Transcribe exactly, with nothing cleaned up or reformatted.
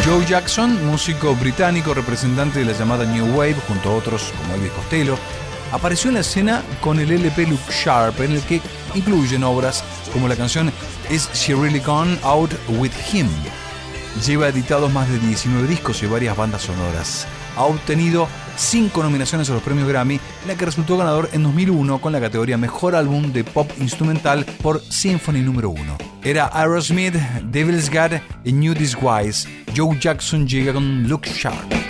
Joe Jackson, músico británico representante de la llamada New Wave, junto a otros como Elvis Costello, apareció en la escena con el L P Look Sharp, en el que incluyen obras como la canción Is She Really Gone Out With Him. Lleva editados más de diecinueve discos y varias bandas sonoras. Ha obtenido cinco nominaciones a los premios Grammy, en la que resultó ganador en dos mil uno con la categoría Mejor Álbum de Pop Instrumental por Symphony número uno. Era Aerosmith, Devil's God y New Disguise. Joe Jackson llega con Look Sharp.